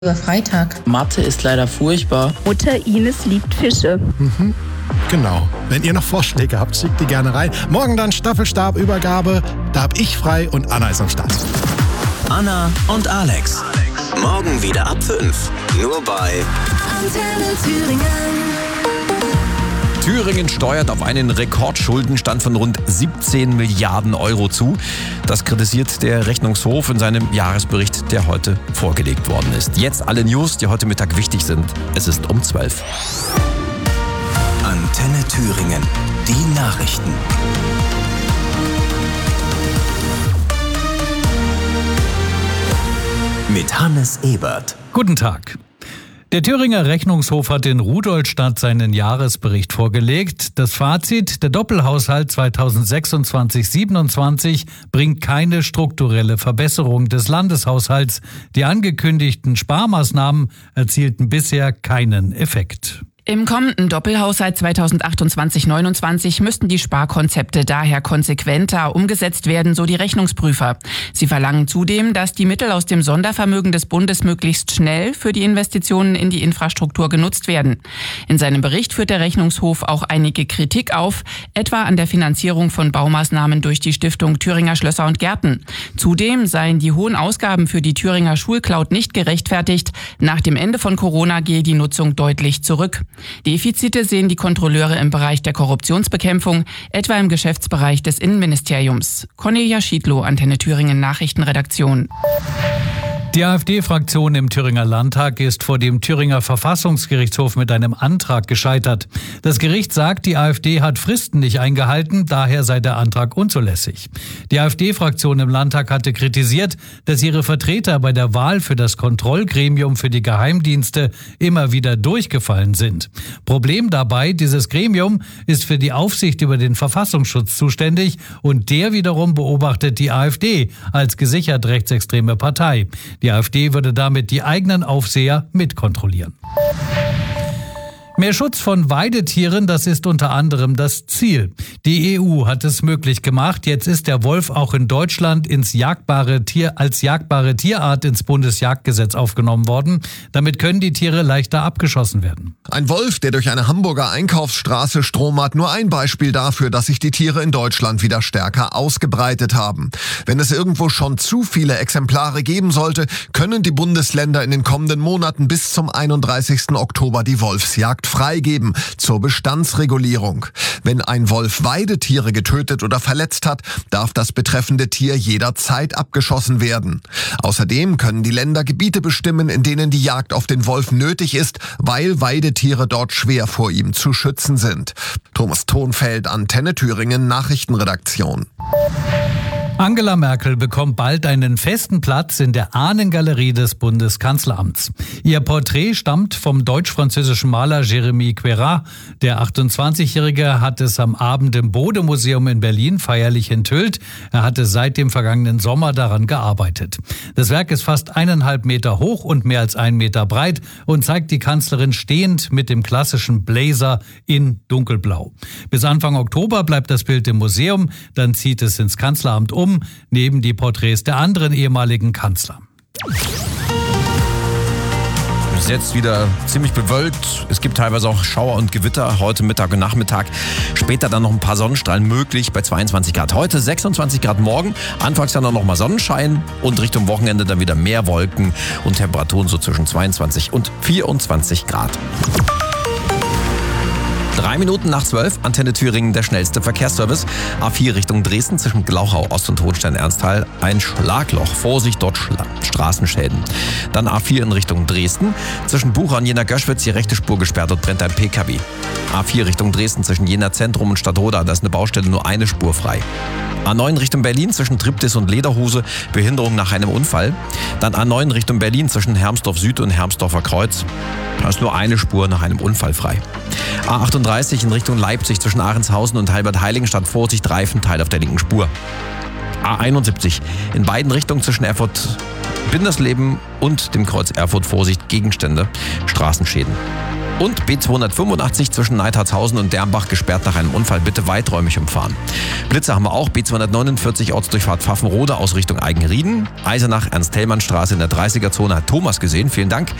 Über Freitag. Mathe ist leider furchtbar. Mutter Ines liebt Fische. Genau. Wenn ihr noch Vorschläge habt, schickt die gerne rein. Morgen dann Staffelstabübergabe. Da hab ich frei und Anna ist am Start. Anna und Alex. Morgen wieder ab 5. Nur bei Antenne Thüringen. Thüringen steuert auf einen Rekordschuldenstand von rund 17 Milliarden Euro zu. Das kritisiert der Rechnungshof in seinem Jahresbericht, der heute vorgelegt worden ist. Jetzt alle News, die heute Mittag wichtig sind. Es ist um 12. Antenne Thüringen. Die Nachrichten. Mit Hannes Ebert. Guten Tag. Der Thüringer Rechnungshof hat in Rudolstadt seinen Jahresbericht vorgelegt. Das Fazit: Der Doppelhaushalt 2026/27 bringt keine strukturelle Verbesserung des Landeshaushalts. Die angekündigten Sparmaßnahmen erzielten bisher keinen Effekt. Im kommenden Doppelhaushalt 2028/29 müssten die Sparkonzepte daher konsequenter umgesetzt werden, so die Rechnungsprüfer. Sie verlangen zudem, dass die Mittel aus dem Sondervermögen des Bundes möglichst schnell für die Investitionen in die Infrastruktur genutzt werden. In seinem Bericht führt der Rechnungshof auch einige Kritik auf, etwa an der Finanzierung von Baumaßnahmen durch die Stiftung Thüringer Schlösser und Gärten. Zudem seien die hohen Ausgaben für die Thüringer Schulcloud nicht gerechtfertigt. Nach dem Ende von Corona gehe die Nutzung deutlich zurück. Defizite sehen die Kontrolleure im Bereich der Korruptionsbekämpfung, etwa im Geschäftsbereich des Innenministeriums. Cornelia Schiedlow, Antenne Thüringen Nachrichtenredaktion. Die AfD-Fraktion im Thüringer Landtag ist vor dem Thüringer Verfassungsgerichtshof mit einem Antrag gescheitert. Das Gericht sagt, die AfD hat Fristen nicht eingehalten, daher sei der Antrag unzulässig. Die AfD-Fraktion im Landtag hatte kritisiert, dass ihre Vertreter bei der Wahl für das Kontrollgremium für die Geheimdienste immer wieder durchgefallen sind. Problem dabei: Dieses Gremium ist für die Aufsicht über den Verfassungsschutz zuständig und der wiederum beobachtet die AfD als gesichert rechtsextreme Partei. Die AfD würde damit die eigenen Aufseher mitkontrollieren. Mehr Schutz von Weidetieren, das ist unter anderem das Ziel. Die EU hat es möglich gemacht. Jetzt ist der Wolf auch in Deutschland als jagdbare Tierart ins Bundesjagdgesetz aufgenommen worden. Damit können die Tiere leichter abgeschossen werden. Ein Wolf, der durch eine Hamburger Einkaufsstraße stromert, nur ein Beispiel dafür, dass sich die Tiere in Deutschland wieder stärker ausgebreitet haben. Wenn es irgendwo schon zu viele Exemplare geben sollte, können die Bundesländer in den kommenden Monaten bis zum 31. Oktober die Wolfsjagd freigeben zur Bestandsregulierung. Wenn ein Wolf Weidetiere getötet oder verletzt hat, darf das betreffende Tier jederzeit abgeschossen werden. Außerdem können die Länder Gebiete bestimmen, in denen die Jagd auf den Wolf nötig ist, weil Weidetiere dort schwer vor ihm zu schützen sind. Thomas Thonfeld, Antenne Thüringen Nachrichtenredaktion. Angela Merkel bekommt bald einen festen Platz in der Ahnengalerie des Bundeskanzleramts. Ihr Porträt stammt vom deutsch-französischen Maler Jérémy Queyras. Der 28-Jährige hat es am Abend im Bode-Museum in Berlin feierlich enthüllt. Er hatte seit dem vergangenen Sommer daran gearbeitet. Das Werk ist fast 1,5 Meter hoch und mehr als 1 Meter breit und zeigt die Kanzlerin stehend mit dem klassischen Blazer in dunkelblau. Bis Anfang Oktober bleibt das Bild im Museum, dann zieht es ins Kanzleramt um, neben die Porträts der anderen ehemaligen Kanzler. Es ist jetzt wieder ziemlich bewölkt. Es gibt teilweise auch Schauer und Gewitter heute Mittag und Nachmittag. Später dann noch ein paar Sonnenstrahlen möglich bei 22 Grad. Heute 26 Grad morgen. Anfangs dann noch mal Sonnenschein und Richtung Wochenende dann wieder mehr Wolken und Temperaturen so zwischen 22 und 24 Grad. 3 Minuten nach 12, Antenne Thüringen, der schnellste Verkehrsservice. A4 Richtung Dresden zwischen Glauchau Ost und Hohenstein-Ernsthal ein Schlagloch. Vorsicht, dort Straßenschäden. Dann A4 in Richtung Dresden. Zwischen Bucha und Jena-Göschwitz die rechte Spur gesperrt, dort brennt ein PKW. A4 Richtung Dresden zwischen Jena Zentrum und Stadtroda, da ist eine Baustelle, nur eine Spur frei. A9 Richtung Berlin zwischen Triptis und Lederhuse, Behinderung nach einem Unfall. Dann A9 Richtung Berlin zwischen Hermsdorf Süd und Hermsdorfer Kreuz. Da ist nur eine Spur nach einem Unfall frei. A38 in Richtung Leipzig zwischen Ahrendshausen und Halbert-Heiligenstadt, Vorsicht, Reifenteil auf der linken Spur. A71 in beiden Richtungen zwischen Erfurt-Bindersleben und dem Kreuz Erfurt, Vorsicht, Gegenstände, Straßenschäden. Und B285 zwischen Neidhartshausen und Dernbach gesperrt nach einem Unfall. Bitte weiträumig umfahren. Blitze haben wir auch. B249 Ortsdurchfahrt Pfaffenrode aus Richtung Eigenrieden. Eisenach, Ernst-Thälmann-Straße in der 30er-Zone hat Thomas gesehen. Vielen Dank.